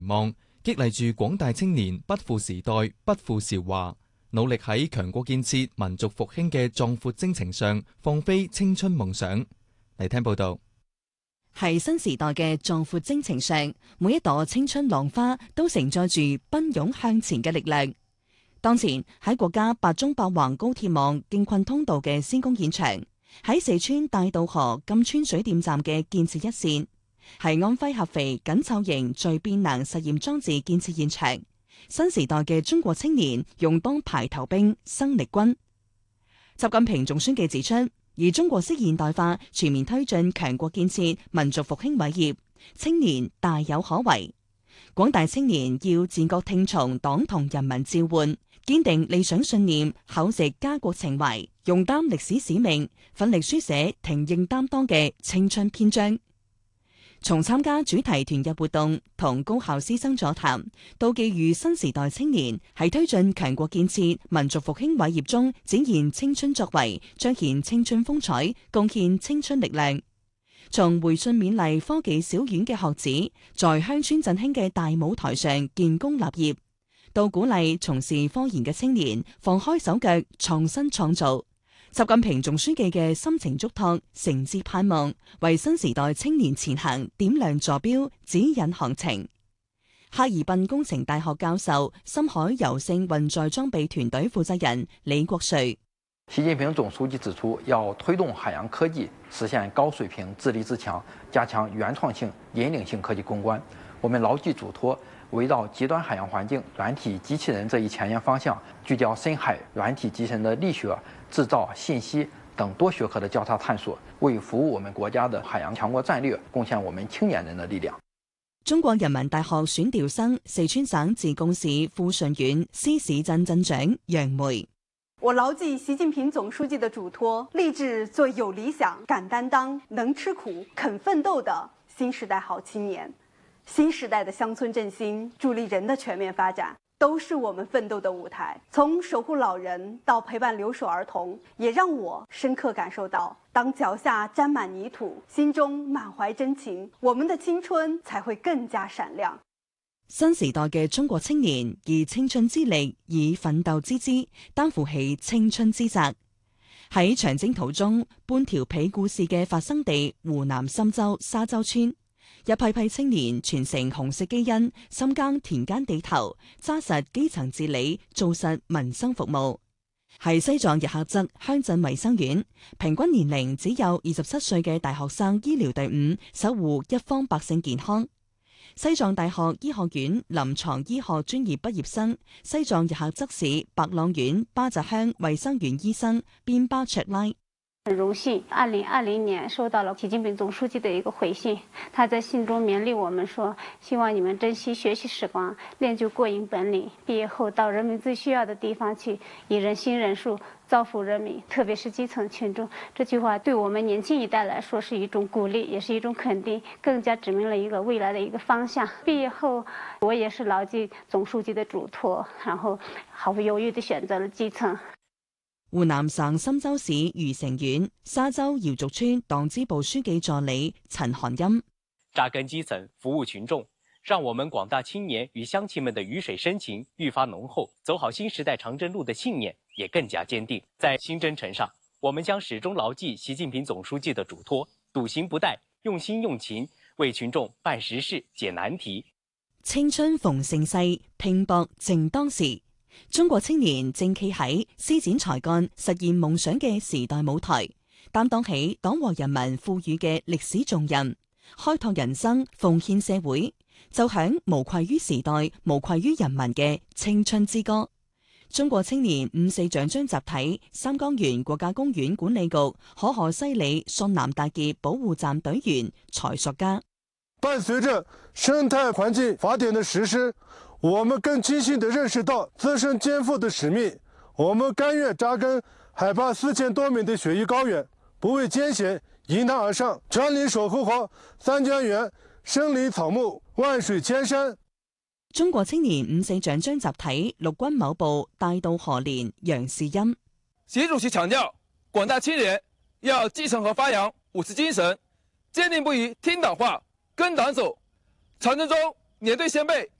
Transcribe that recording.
望，激勵住廣大青年不負時代、不負韶華，努力喺強國建設、民族復興嘅壯闊征程上放飛青春夢想。嚟聽報道。 喺新時代嘅壯闊征程上，每一朵青春浪花都承載住奔湧向前嘅力量。當前喺國家八縱八橫高鐵網京昆通道嘅施工現場，喺四川大渡河金川水電站嘅建設一線，係安徽合肥緊湊型聚變能實驗裝置建設現場。新時代嘅中國青年勇當排頭兵、生力軍。習近平總書記指出，以中國式現代化全面推進強國建設、民族復興偉業，青年大有可為。廣大青年要自覺聽從黨同人民召喚，堅定理想信念，厚植家國情懷，勇擔歷史使命，奮力書寫挺認擔當嘅青春篇章。從參加主題團日活動同高校師生座談，到寄予新時代青年喺推進強國建設、民族復興偉業中展現青春作為，彰顯青春風采，貢獻青春力量。從回信勉勵科技小院嘅學子在鄉村振興嘅大舞台上建功立業，到鼓勵從事科研嘅青年放開手腳創新創造。習近平總書記嘅深情囑託、誠摯盼望，為新時代青年前行點亮坐標、指引航程。哈爾濱工程大學教授、深海柔性運載裝備團隊負責人李國瑞。 習近平總書記指出，要推動海洋科技實現高水平自立自強，加強原創性、引領性科技攻關。我們牢記囑託，圍繞極端海洋環境、軟體機器人這一前沿方向，聚焦深海軟體機器人的力學、製造、信息等多學科的交叉探索，為服務我們國家的海洋強國戰略，貢獻我們青年人的力量。 中國人民大學選調生、四川省自貢市富順縣獅市鎮鎮長楊梅。 我牢記習近平總書記的囑託，立志做有理想、敢擔當、能吃苦、肯奮鬥的新時代好青年。新時代的鄉村振興、助力人的全面發展，都是我們奮鬥的舞台。從守護老人到陪伴留守兒童，也讓我深刻感受到，當腳下沾滿泥土，心中滿懷真情，我們的青春才會更加閃亮。 新時代嘅中國青年以青春之力，以奮鬥之姿，擔負起青春之責。喺長征途中，半條被故事嘅發生地湖南郴州沙洲村，一批批青年傳承紅色基因，深耕田間地頭，紮實基層治理，做實民生服務。喺西藏日喀則鄉鎮衛生院，平均年齡只有27歲嘅大學生醫療隊伍，守護一方百姓健康。西藏大學醫學院臨床醫學專業畢業生、西藏日喀則市白浪縣巴扎鄉衛生院醫生邊巴卓拉。 很榮幸，2020年收到了習近平總書記的一個回信，他在信中勉勵我們說，希望你們珍惜學習時光，練就過硬本領，畢業後到人民最需要的地方去，以人心人術造福人民，特別是基層群眾。這句話對我們年輕一代來說是一種鼓勵，也是一種肯定，更加指明了一個未來的一個方向。畢業後，我也是牢記總書記的囑託，然後毫不猶豫地選擇了基層。 湖南省郴州市余城縣沙洲瑤族村黨支部書記助理陳韓音。 扎根基層，服務群眾，讓我們廣大青年與鄉親們的魚水深情愈發濃厚，走好新時代長征路的信念也更加堅定。在新征程上，我們將始終牢記習近平總書記的囑託，篤行不怠，用心用情，為群眾辦實事、解難題。 青春逢盛世，拼搏正當時。中國青年正企喺施展才幹、實現夢想嘅時代舞台，擔當起黨和人民賦予嘅歷史重任，開拓人生，奉獻社會，奏響無愧於時代、無愧於人民嘅青春之歌。中國青年5.4獎章集體三江源國家公園管理局可可西里順南大傑保護站隊員蔡索家。 伴隨着生態環境法典的實施，我們更清晰地認識到自身肩負的使命。我們甘願扎根海拔4000多米的雪域高原，不畏艱險，迎難而上，全力守護好三江源生靈草木，萬水千山。 中國青年5.4獎章集體陸軍某部大渡河連楊士欽。 習主席強調，廣大青年要繼承和發揚五四精神，堅定不移聽黨話、跟黨走。長征中年对先辈，